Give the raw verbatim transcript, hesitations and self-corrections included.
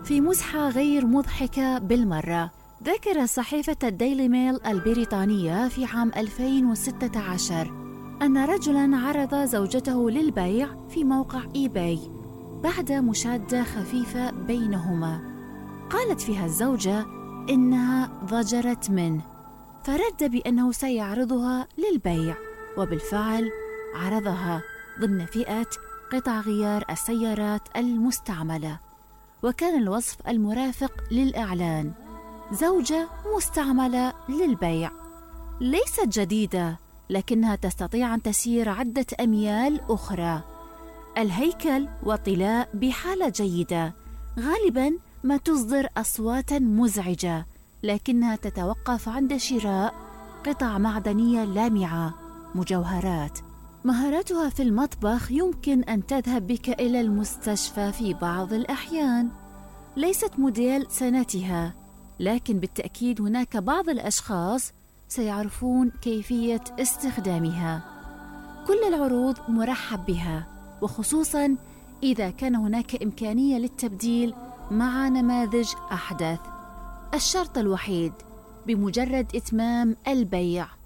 في مزحة غير مضحكة بالمرة، ذكر صحيفة الديلي ميل البريطانية في عام ألفين وستة عشر أن رجلاً عرض زوجته للبيع في موقع إي باي بعد مشادة خفيفة بينهما. قالت فيها الزوجة إنها ضجرت منه، فرد بأنه سيعرضها للبيع، وبالفعل عرضها ضمن فئة قطع غيار السيارات المستعملة. وكان الوصف المرافق للإعلان: زوجة مستعملة للبيع، ليست جديدة لكنها تستطيع أن تسير عدة أميال أخرى. الهيكل والطلاء بحالة جيدة، غالباً ما تصدر أصواتاً مزعجة، لكنها تتوقف عند شراء قطع معدنية لامعة، مجوهرات. مهاراتها في المطبخ يمكن أن تذهب بك إلى المستشفى في بعض الأحيان. ليست موديل سنتها، لكن بالتأكيد هناك بعض الأشخاص سيعرفون كيفية استخدامها. كل العروض مرحب بها، وخصوصاً إذا كان هناك إمكانية للتبديل مع نماذج أحدث. الشرط الوحيد: بمجرد إتمام البيع